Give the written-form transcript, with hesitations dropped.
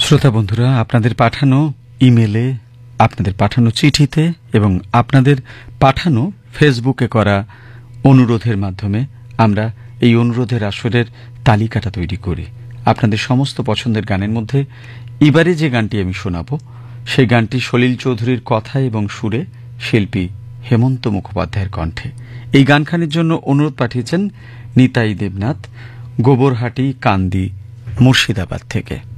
শ্রোতা বন্ধুরা, আপনাদের পাঠানো ইমেলে, আপনাদের পাঠানো চিঠিতে এবং আপনাদের পাঠানো ফেসবুকে করা অনুরোধের মাধ্যমে আমরা এই অনুরোধের আসরের তালিকাটা তৈরি করি। আপনাদের সমস্ত পছন্দের গানের মধ্যে এবারে যে গানটি আমি শোনাব সেই গানটি সলিল চৌধুরীর কথা এবং সুরে শিল্পী হেমন্ত মুখোপাধ্যায়ের কণ্ঠে। এই গানখানির জন্য অনুরোধ পাঠিয়েছেন নিতাই দেবনাথ, গোবরহাটি, কান্দি, মুর্শিদাবাদ থেকে।